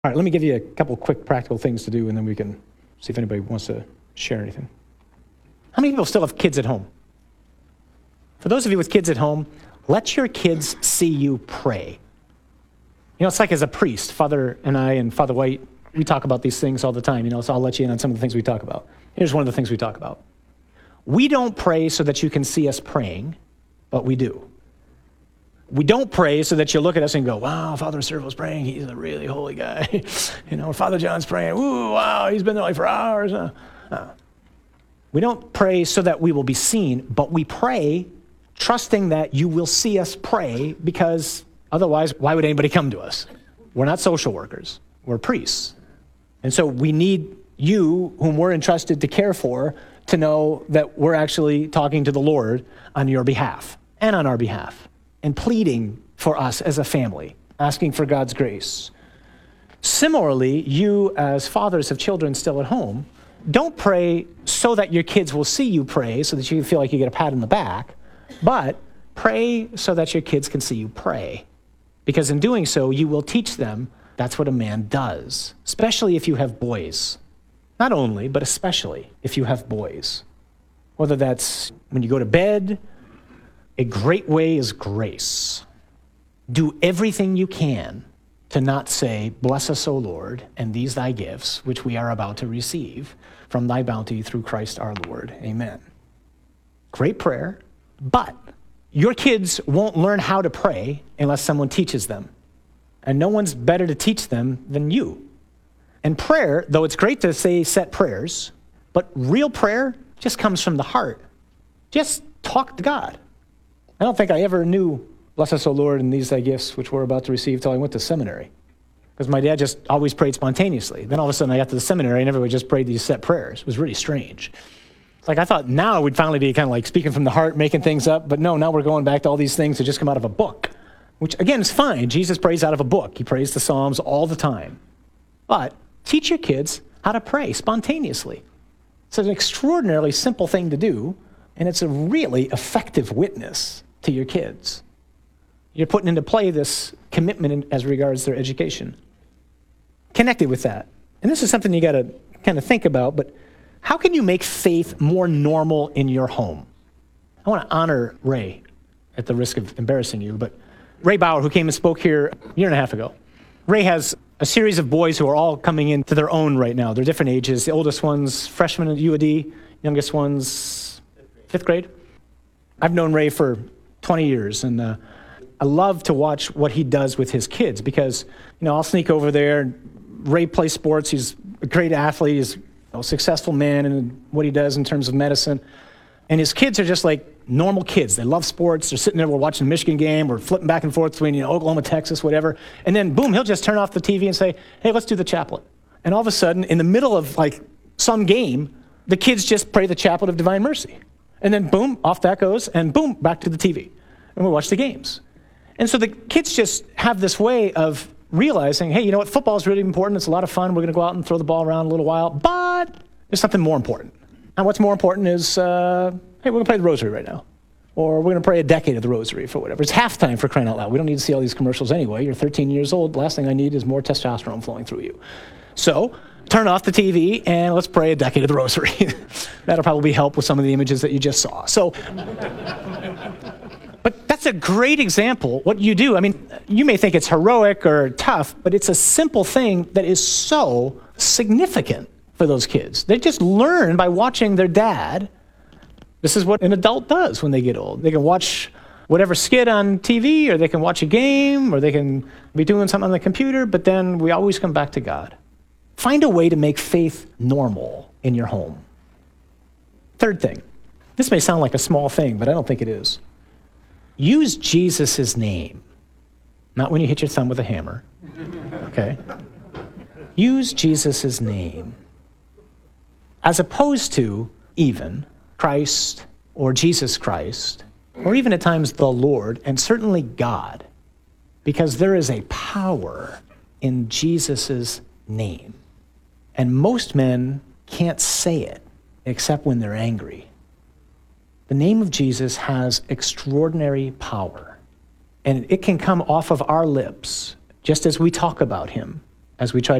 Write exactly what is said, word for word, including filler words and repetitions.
All right, let me give you a couple quick practical things to do, and then we can see if anybody wants to share anything. How many people still have kids at home? For those of you with kids at home, let your kids see you pray. You know, it's like as a priest, Father and I and Father White, we talk about these things all the time, you know, so I'll let you in on some of the things we talk about. Here's one of the things we talk about. We don't pray so that you can see us praying, but we do. We don't pray so that you look at us and go, wow, Father Servo's praying, he's a really holy guy. You know, Father John's praying, ooh, wow, he's been there like for hours. Uh, uh. We don't pray so that we will be seen, but we pray trusting that you will see us pray, because otherwise, why would anybody come to us? We're not social workers, we're priests. And so we need you, whom we're entrusted to care for, to know that we're actually talking to the Lord on your behalf and on our behalf, and pleading for us as a family, asking for God's grace. Similarly, you as fathers of children still at home, don't pray so that your kids will see you pray, so that you feel like you get a pat on the back, but pray so that your kids can see you pray. Because in doing so, you will teach them that's what a man does, especially if you have boys. Not only, but especially if you have boys. Whether that's when you go to bed, a great way is grace. Do everything you can to not say, bless us, O Lord, and these thy gifts, which we are about to receive from thy bounty through Christ our Lord. Amen. Great prayer, but your kids won't learn how to pray unless someone teaches them. And no one's better to teach them than you. And prayer, though it's great to say set prayers, but real prayer just comes from the heart. Just talk to God. I don't think I ever knew, bless us, O Lord, and these thy gifts, which we're about to receive, till I went to seminary. Because my dad just always prayed spontaneously. Then all of a sudden I got to the seminary and everybody just prayed these set prayers. It was really strange. It's like I thought now we'd finally be kind of like speaking from the heart, making things up, but no, now we're going back to all these things that just come out of a book, which again is fine. Jesus prays out of a book. He prays the Psalms all the time. But teach your kids how to pray spontaneously. It's an extraordinarily simple thing to do, and it's a really effective witness to your kids. You're putting into play this commitment in, as regards their education. Connected with that, and this is something you got to kind of think about, but how can you make faith more normal in your home? I want to honor Ray at the risk of embarrassing you, but Ray Bauer, who came and spoke here a year and a half ago. Ray has a series of boys who are all coming into their own right now. They're different ages. The oldest one's freshman at U A D, youngest one's fifth grade. I've known Ray for twenty years, and uh, I love to watch what he does with his kids, because, you know, I'll sneak over there. Ray plays sports. He's a great athlete. He's a successful man in what he does in terms of medicine. And his kids are just like normal kids. They love sports. They're sitting there, we're watching the Michigan game, we're flipping back and forth between, you know, Oklahoma, Texas, whatever. And then boom, he'll just turn off the T V and say, hey, let's do the chaplet. And all of a sudden, in the middle of like some game, the kids just pray the chaplet of divine mercy. And then boom, off that goes, and boom, back to the T V. And we watch the games. And so the kids just have this way of realizing, hey, you know what, football is really important. It's a lot of fun. We're going to go out and throw the ball around a little while, but there's something more important. And what's more important is, uh, hey, we're going to play the rosary right now. Or we're going to pray a decade of the rosary for whatever. It's halftime, for crying out loud. We don't need to see all these commercials anyway. You're thirteen years old. The last thing I need is more testosterone flowing through you. So turn off the T V and let's pray a decade of the rosary. That'll probably help with some of the images that you just saw. So, but that's a great example, what you do. I mean, you may think it's heroic or tough, but it's a simple thing that is so significant for those kids. They just learn by watching their dad. This is what an adult does when they get old. They can watch whatever skit on T V, or they can watch a game, or they can be doing something on the computer, but then we always come back to God. Find a way to make faith normal in your home. Third thing, this may sound like a small thing, but I don't think it is. Use Jesus' name. Not when you hit your thumb with a hammer, okay? Use Jesus' name. As opposed to even Christ or Jesus Christ, or even at times the Lord, and certainly God, because there is a power in Jesus' name. And most men can't say it except when they're angry. The name of Jesus has extraordinary power, and it can come off of our lips just as we talk about him as we try